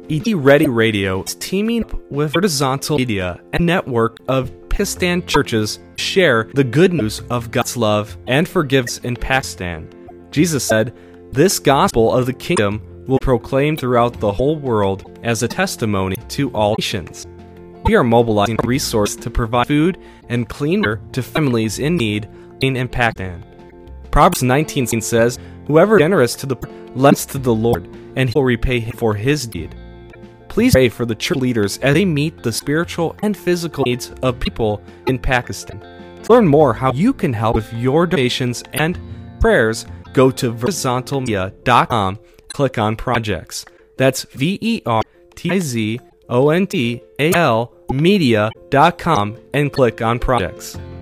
ET Ready Radio is teaming up with Horizontal Media, a network of Pakistan churches to share the good news of God's love and forgiveness in Pakistan. Jesus said, "This gospel of the kingdom will proclaim throughout the whole world as a testimony to all nations." We are mobilizing resources to provide food and clean water to families in need in Pakistan. Proverbs 19 says, "Whoever is generous to the poor lends to the Lord, and he will repay him for his deed." Please pray for the church leaders as they meet the spiritual and physical needs of people in Pakistan. To learn more how you can help with your donations and prayers, go to horizontalmedia.com, click on projects. That's VERTIZONTAL media.com and click on projects.